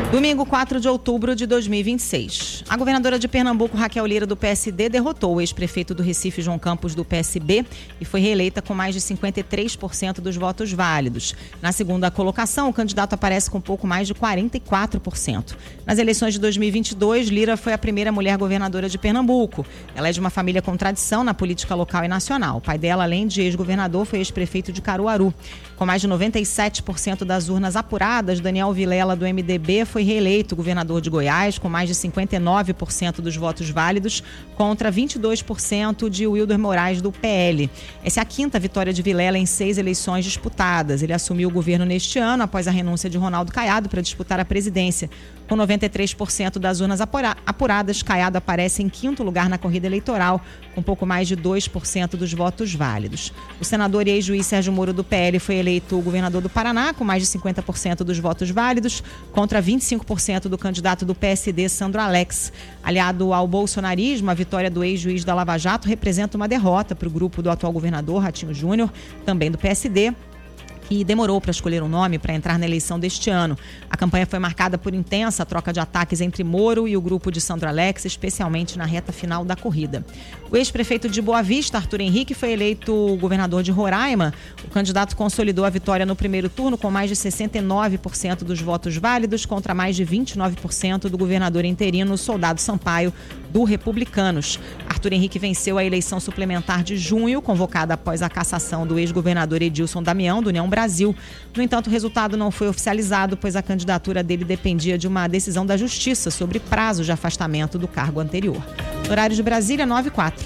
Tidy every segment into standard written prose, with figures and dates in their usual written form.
Domingo, 4 de outubro de 2026. A governadora de Pernambuco, Raquel Lira, do PSD, derrotou o ex-prefeito do Recife, João Campos, do PSB, e foi reeleita com mais de 53% dos votos válidos. Na segunda colocação, o candidato aparece com pouco mais de 44%. Nas eleições de 2022, Lira foi a primeira mulher governadora de Pernambuco. Ela é de uma família com tradição na política local e nacional. O pai dela, além de ex-governador, foi ex-prefeito de Caruaru. Com mais de 97% das urnas apuradas, Daniel Vilela, do MDB, foi reeleito governador de Goiás, com mais de 59% dos votos válidos, contra 22% de Wilder Moraes, do PL. Essa é a quinta vitória de Vilela em 6 eleições disputadas. Ele assumiu o governo neste ano, após a renúncia de Ronaldo Caiado para disputar a presidência. Com 93% das urnas apuradas, Caiado aparece em quinto lugar na corrida eleitoral, com pouco mais de 2% dos votos válidos. O senador e ex-juiz Sérgio Moro, do PL, foi eleito governador do Paraná, com mais de 50% dos votos válidos, contra 25% do candidato do PSD, Sandro Alex. Aliado ao bolsonarismo, a vitória do ex-juiz da Lava Jato representa uma derrota para o grupo do atual governador, Ratinho Júnior, também do PSD, que demorou para escolher um nome para entrar na eleição deste ano. A campanha foi marcada por intensa troca de ataques entre Moro e o grupo de Sandro Alex, especialmente na reta final da corrida. O ex-prefeito de Boa Vista, Arthur Henrique, foi eleito governador de Roraima. O candidato consolidou a vitória no primeiro turno com mais de 69% dos votos válidos, contra mais de 29% do governador interino, Soldado Sampaio, do Republicanos. Arthur Henrique venceu a eleição suplementar de junho, convocada após a cassação do ex-governador Edilson Damião, do União Brasil. No entanto, o resultado não foi oficializado, pois a candidatura dele dependia de uma decisão da Justiça sobre prazo de afastamento do cargo anterior. Horário de Brasília, 9h04.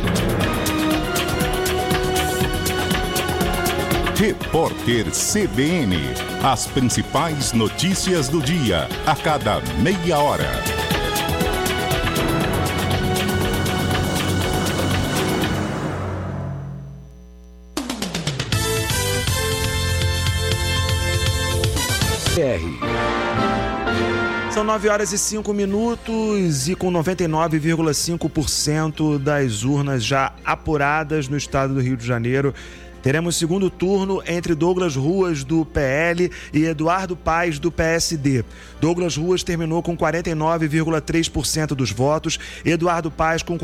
Repórter CBN. As principais notícias do dia, a cada meia hora. São 9h05 e com 99,5% das urnas já apuradas no estado do Rio de Janeiro, teremos segundo turno entre Douglas Ruas, do PL, e Eduardo Paes, do PSD. Douglas Ruas terminou com 49,3% dos votos, Eduardo Paes com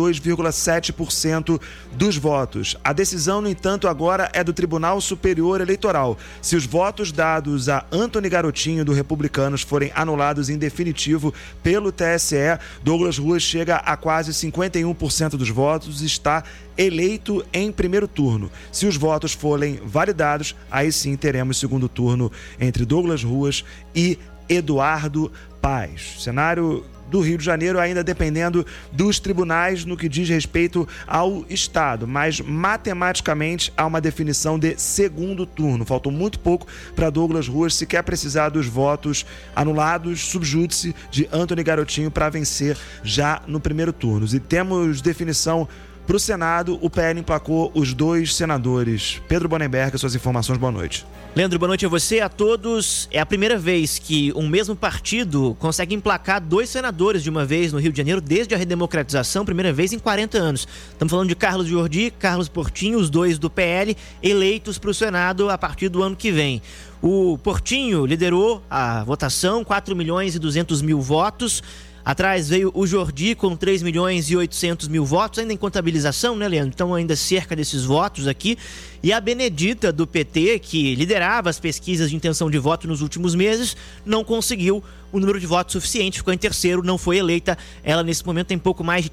42,7% dos votos. A decisão, no entanto, agora é do Tribunal Superior Eleitoral. Se os votos dados a Antony Garotinho, do Republicanos, forem anulados em definitivo pelo TSE, Douglas Ruas chega a quase 51% dos votos e está eleito em primeiro turno. Se os votos forem validados, aí sim teremos segundo turno entre Douglas Ruas e Eduardo Paes. Cenário do Rio de Janeiro ainda dependendo dos tribunais no que diz respeito ao Estado, mas matematicamente há uma definição de segundo turno. Faltou muito pouco para Douglas Ruas, se quer precisar dos votos anulados, subjúdice de Antony Garotinho para vencer já no primeiro turno. E temos definição para o Senado, o PL emplacou os 2 senadores. Pedro Bonenberg, suas informações, boa noite. Leandro, boa noite a você e a todos. É a primeira vez que um mesmo partido consegue emplacar 2 senadores de uma vez no Rio de Janeiro, desde a redemocratização, primeira vez em 40 anos. Estamos falando de Carlos Jordi, Carlos Portinho, os 2 do PL, eleitos para o Senado a partir do ano que vem. O Portinho liderou a votação, 4.200.000 votos. Atrás veio o Jordi com 3.800.000 votos, ainda em contabilização, né, Leandro? Então ainda cerca desses votos aqui. E a Benedita, do PT, que liderava as pesquisas de intenção de voto nos últimos meses, não conseguiu o número de votos suficiente, ficou em terceiro, não foi eleita. Ela, nesse momento, tem pouco mais de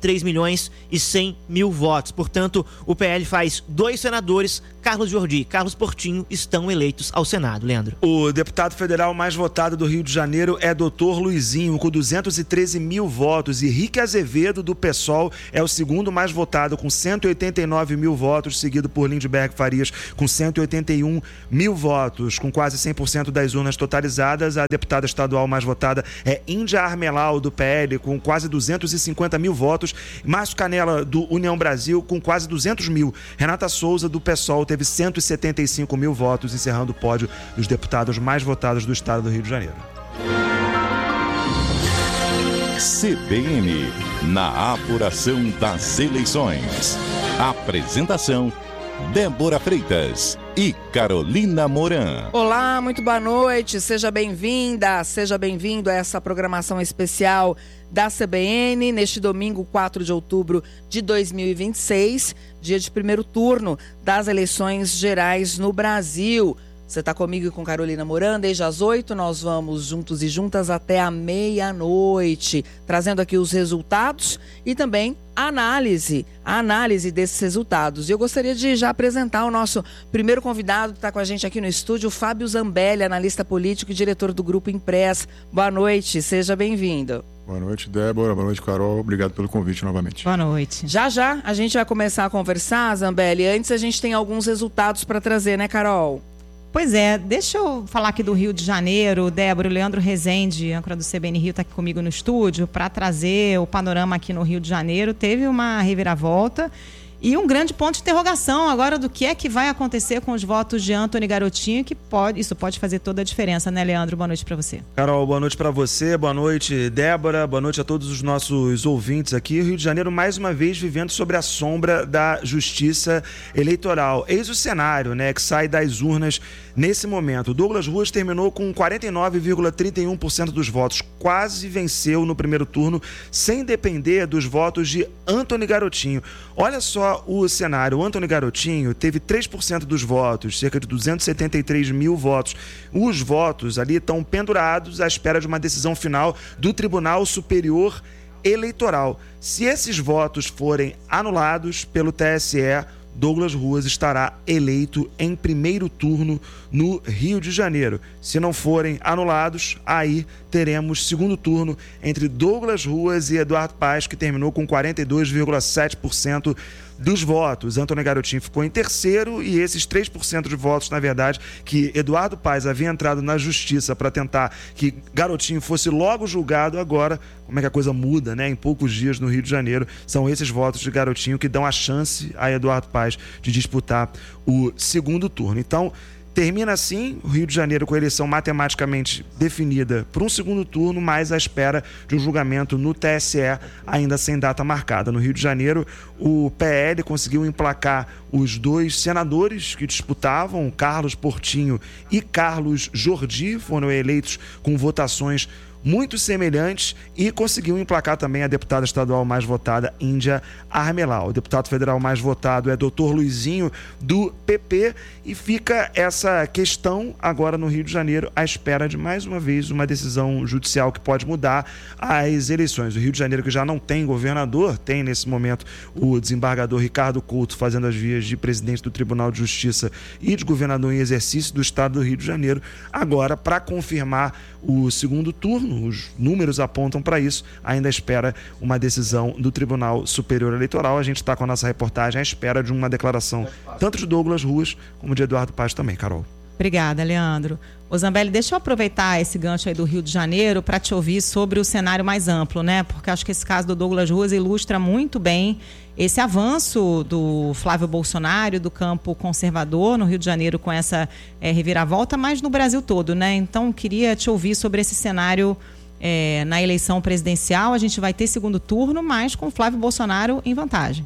3.100.000 votos. Portanto, o PL faz 2 senadores, Carlos Jordi e Carlos Portinho, estão eleitos ao Senado. Leandro. O deputado federal mais votado do Rio de Janeiro é Dr. Luizinho, com 213.000 votos. E Henrique Azevedo, do PSOL, é o segundo mais votado, com 189.000 votos, seguido por Lindbergh Farias, com 181.000 votos. Com quase 100% das urnas totalizadas, a deputada estadual mais votada é Índia Armelau, do PL, com quase 250.000 votos. Márcio Canela, do União Brasil, com quase 200.000. Renata Souza, do PSOL, teve 175.000 votos, encerrando o pódio dos deputados mais votados do estado do Rio de Janeiro. CBN, na apuração das eleições. Apresentação, Débora Freitas e Carolina Moran. Olá, muito boa noite, seja bem-vinda, seja bem-vindo a essa programação especial da CBN, neste domingo 4 de outubro de 2026, dia de primeiro turno das eleições gerais no Brasil. Você está comigo e com Carolina Moran desde as 8, nós vamos juntos e juntas até a meia-noite, trazendo aqui os resultados e também a análise desses resultados. E eu gostaria de já apresentar o nosso primeiro convidado que está com a gente aqui no estúdio, o Fábio Zambelli, analista político e diretor do Grupo Impress. Boa noite, seja bem-vindo. Boa noite, Débora. Boa noite, Carol. Obrigado pelo convite novamente. Boa noite. Já a gente vai começar a conversar, Zambelli. Antes a gente tem alguns resultados para trazer, né, Carol? Pois é, deixa eu falar aqui do Rio de Janeiro. Débora, o Leandro Rezende, âncora do CBN Rio, está aqui comigo no estúdio para trazer o panorama aqui no Rio de Janeiro. Teve uma reviravolta e um grande ponto de interrogação agora do que é que vai acontecer com os votos de Antony Garotinho, que isso pode fazer toda a diferença, né, Leandro? Boa noite para você. Carol, boa noite para você, boa noite, Débora, boa noite a todos os nossos ouvintes aqui. O Rio de Janeiro, mais uma vez, vivendo sobre a sombra da justiça eleitoral. Eis o cenário, né, que sai das urnas nesse momento. Douglas Ruas terminou com 49,31% dos votos, quase venceu no primeiro turno, sem depender dos votos de Antony Garotinho. Olha só o cenário. O Antony Garotinho teve 3% dos votos, cerca de 273 mil votos. Os votos ali estão pendurados à espera de uma decisão final do Tribunal Superior Eleitoral. Se esses votos forem anulados pelo TSE, Douglas Ruas estará eleito em primeiro turno no Rio de Janeiro. Se não forem anulados, aí teremos segundo turno entre Douglas Ruas e Eduardo Paes, que terminou com 42,7% dos votos. Antony Garotinho ficou em terceiro e esses 3% de votos, na verdade, que Eduardo Paes havia entrado na justiça para tentar que Garotinho fosse logo julgado, agora, como é que a coisa muda, né? Em poucos dias no Rio de Janeiro, são esses votos de Garotinho que dão a chance a Eduardo Paes de disputar o segundo turno. Então, termina assim o Rio de Janeiro com a eleição matematicamente definida para um segundo turno, mas à espera de um julgamento no TSE, ainda sem data marcada. No Rio de Janeiro, o PL conseguiu emplacar os dois senadores que disputavam, Carlos Portinho e Carlos Jordi, foram eleitos com votações muito semelhantes e conseguiu emplacar também a deputada estadual mais votada, Índia Armelau. O deputado federal mais votado é Dr. Luizinho, do PP, e fica essa questão agora no Rio de Janeiro à espera de, mais uma vez, uma decisão judicial que pode mudar as eleições. O Rio de Janeiro, que já não tem governador, tem nesse momento o desembargador Ricardo Couto fazendo as vias de presidente do Tribunal de Justiça e de governador em exercício do estado do Rio de Janeiro. Agora, para confirmar o segundo turno, os números apontam para isso, ainda espera uma decisão do Tribunal Superior Eleitoral. A gente está com a nossa reportagem à espera de uma declaração tanto de Douglas Ruas como de Eduardo Paes também, Carol. Obrigada, Leandro. Ô Zambelli, deixa eu aproveitar esse gancho aí do Rio de Janeiro para te ouvir sobre o cenário mais amplo, né? Porque acho que esse caso do Douglas Ruas ilustra muito bem esse avanço do Flávio Bolsonaro, do campo conservador no Rio de Janeiro com essa reviravolta, mas no Brasil todo, né? Então, queria te ouvir sobre esse cenário na eleição presidencial. A gente vai ter segundo turno, mas com Flávio Bolsonaro em vantagem.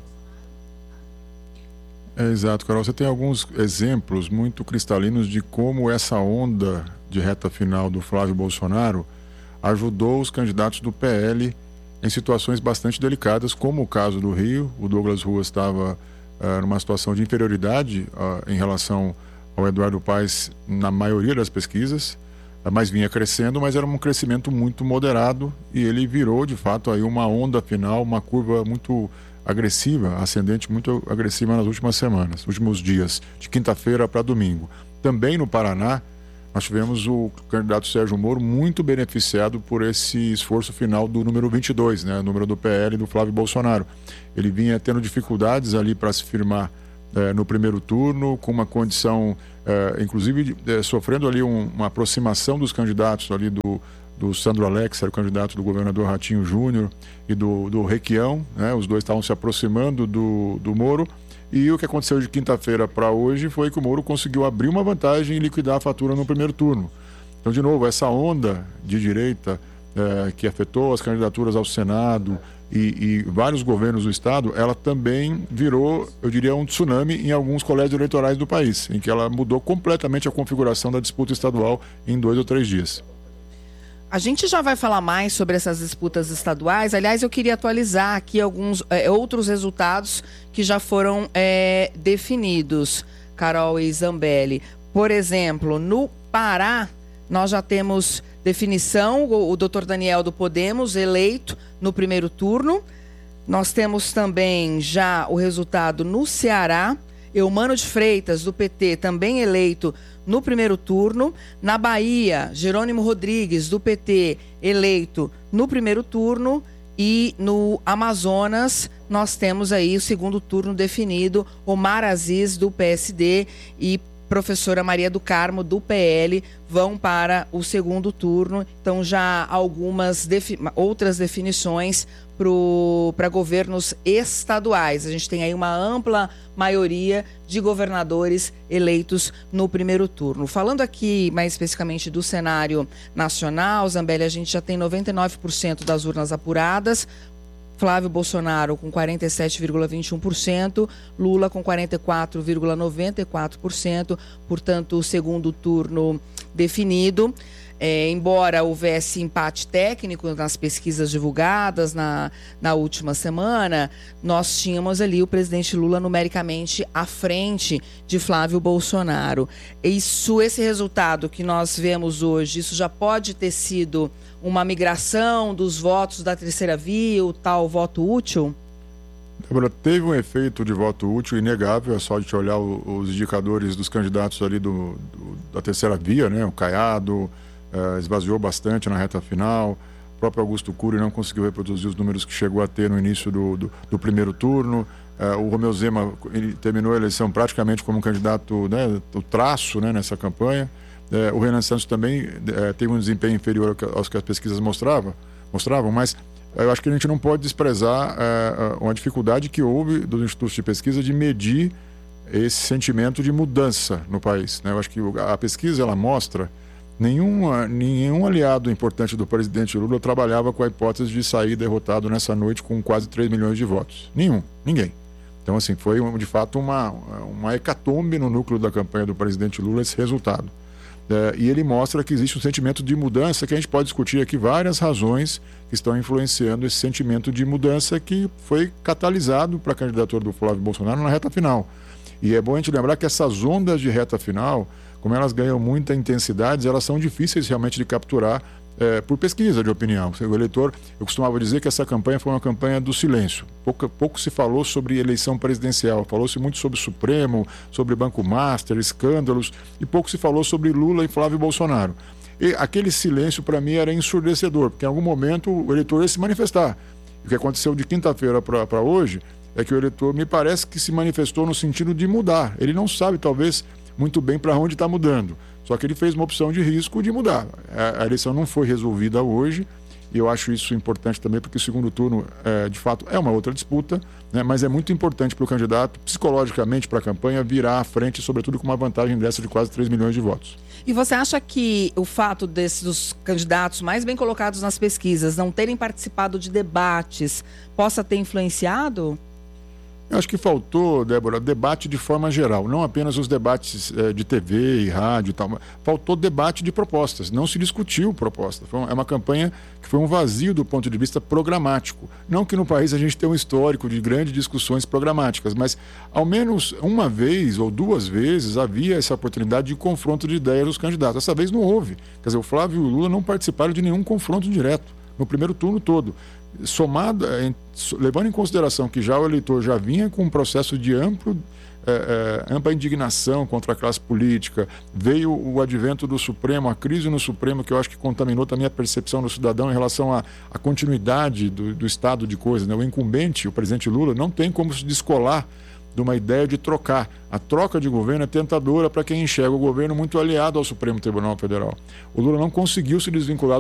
Exato, Carol. Você tem alguns exemplos muito cristalinos de como essa onda de reta final do Flávio Bolsonaro ajudou os candidatos do PL em situações bastante delicadas, como o caso do Rio. O Douglas Ruas estava numa situação de inferioridade em relação ao Eduardo Paes na maioria das pesquisas, mas vinha crescendo, mas era um crescimento muito moderado e ele virou, de fato, aí uma onda final, uma curva muito agressiva, ascendente muito agressiva nas últimas semanas, últimos dias, de quinta-feira para domingo. Também no Paraná, nós tivemos o candidato Sérgio Moro muito beneficiado por esse esforço final do número 22, né, o número do PL do Flávio Bolsonaro. Ele vinha tendo dificuldades ali para se firmar no primeiro turno, com uma condição, inclusive sofrendo ali uma aproximação dos candidatos ali do Sandro Alex, era o candidato do governador Ratinho Júnior, e do Requião, né? Os dois estavam se aproximando do Moro, e o que aconteceu de quinta-feira para hoje foi que o Moro conseguiu abrir uma vantagem e liquidar a fatura no primeiro turno. Então, de novo, essa onda de direita que afetou as candidaturas ao Senado e vários governos do estado, ela também virou, eu diria, um tsunami em alguns colégios eleitorais do país, em que ela mudou completamente a configuração da disputa estadual em 2 ou 3 dias. A gente já vai falar mais sobre essas disputas estaduais. Aliás, eu queria atualizar aqui alguns outros resultados que já foram definidos, Carol e Zambelli. Por exemplo, no Pará, nós já temos definição, o doutor Daniel do Podemos eleito no primeiro turno. Nós temos também já o resultado no Ceará, Eumano de Freitas, do PT, também eleito no primeiro turno. Na Bahia, Jerônimo Rodrigues, do PT, eleito no primeiro turno. E no Amazonas, nós temos aí o segundo turno definido, Omar Aziz, do PSD, e professora Maria do Carmo, do PL, vão para o segundo turno. Então, já algumas outras definições para governos estaduais. A gente tem aí uma ampla maioria de governadores eleitos no primeiro turno. Falando aqui mais especificamente do cenário nacional, Zambelli, a gente já tem 99% das urnas apuradas. Flávio Bolsonaro com 47,21%, Lula com 44,94%, portanto, o segundo turno definido. Embora houvesse empate técnico nas pesquisas divulgadas na última semana, nós tínhamos ali o presidente Lula numericamente à frente de Flávio Bolsonaro. Esse resultado que nós vemos hoje, isso já pode ter sido uma migração dos votos da terceira via, o tal voto útil? Débora, teve um efeito de voto útil inegável, é só de olhar os indicadores dos candidatos ali da terceira via, né? O Caiado esvaziou bastante na reta final, o próprio Augusto Cury não conseguiu reproduzir os números que chegou a ter no início do primeiro turno. O Romeu Zema ele terminou a eleição praticamente como um candidato, né, o traço, né, nessa campanha. O Renan Santos também teve um desempenho inferior aos que as pesquisas mostravam, mas eu acho que a gente não pode desprezar uma dificuldade que houve dos institutos de pesquisa de medir esse sentimento de mudança no país, né? Eu acho que a pesquisa ela mostra nenhum aliado importante do presidente Lula trabalhava com a hipótese de sair derrotado nessa noite com quase 3 milhões de votos. Ninguém. Então, assim, foi de fato uma hecatombe no núcleo da campanha do presidente Lula esse resultado. E ele mostra que existe um sentimento de mudança que a gente pode discutir aqui várias razões que estão influenciando esse sentimento de mudança que foi catalisado para a candidatura do Flávio Bolsonaro na reta final. E é bom a gente lembrar que essas ondas de reta final, como elas ganham muita intensidade, elas são difíceis realmente de capturar por pesquisa de opinião. O eleitor, eu costumava dizer que essa campanha foi uma campanha do silêncio. Pouco se falou sobre eleição presidencial, falou-se muito sobre o Supremo, sobre Banco Master, escândalos, e pouco se falou sobre Lula e Flávio Bolsonaro. E aquele silêncio, para mim, era ensurdecedor, porque em algum momento o eleitor ia se manifestar. O que aconteceu de quinta-feira para hoje é que o eleitor, me parece que se manifestou no sentido de mudar. Ele não sabe, talvez, muito bem para onde está mudando. Só que ele fez uma opção de risco de mudar. A eleição não foi resolvida hoje, e eu acho isso importante também, porque o segundo turno, de fato, é uma outra disputa, né? Mas é muito importante para o candidato, psicologicamente, para a campanha, virar à frente, sobretudo com uma vantagem dessa de quase 3 milhões de votos. E você acha que o fato dos candidatos mais bem colocados nas pesquisas não terem participado de debates possa ter influenciado? Eu acho que faltou, Débora, debate de forma geral, não apenas os debates de TV e rádio e tal. Faltou debate de propostas, não se discutiu proposta. É uma campanha que foi um vazio do ponto de vista programático. Não que no país a gente tenha um histórico de grandes discussões programáticas, mas ao menos uma vez ou duas vezes havia essa oportunidade de confronto de ideias dos candidatos. Dessa vez não houve. Quer dizer, o Flávio e o Lula não participaram de nenhum confronto direto no primeiro turno todo. Levando em consideração que já o eleitor já vinha com um processo de ampla indignação contra a classe política, veio o advento do Supremo, a crise no Supremo, que eu acho que contaminou também a percepção do cidadão em relação à continuidade do estado de coisas, né? O incumbente, o presidente Lula, não tem como se descolar de uma ideia de trocar. A troca de governo é tentadora para quem enxerga o governo muito aliado ao Supremo Tribunal Federal. O Lula não conseguiu se desvincular